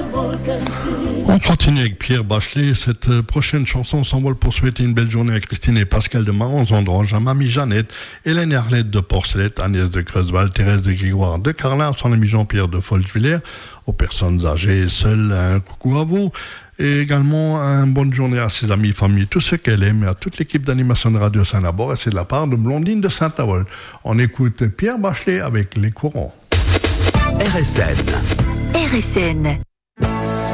On continue avec Pierre Bachelet. Cette prochaine chanson s'envole pour souhaiter une belle journée à Christine et Pascal de Marans-Andrange, à Mamie Jeannette, Hélène et Arlette de Porcelette, Agnès de Creusval, Thérèse de Grégoire de Carlin, son ami Jean-Pierre de Folchevillers, aux personnes âgées seules, un coucou à vous. Et également une bonne journée à ses amis, familles, tous ceux qu'elle aime, et à toute l'équipe d'animation de Radio Saint-Labor. Et c'est de la part de Blondine de Saint-Avold. On écoute Pierre Bachelet avec Les Courants. RSN.